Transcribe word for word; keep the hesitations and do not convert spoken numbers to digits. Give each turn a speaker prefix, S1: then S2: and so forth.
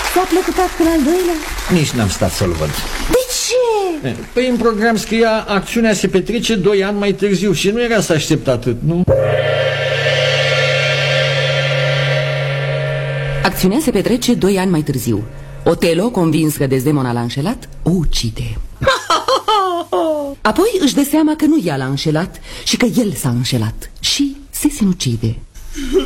S1: S-a plăcutat până al doilea?
S2: Nici n-am stat să-l văd.
S1: De ce?
S2: Păi în program scria acțiunea se petrece doi ani mai târziu și nu era să aștept atât, nu?
S3: Acțiunea se petrece doi ani mai târziu. Otelo, convins că Desdemona l-a înșelat, o ucide. Apoi își dă seama că nu ea l-a înșelat și că el s-a înșelat și se sinucide.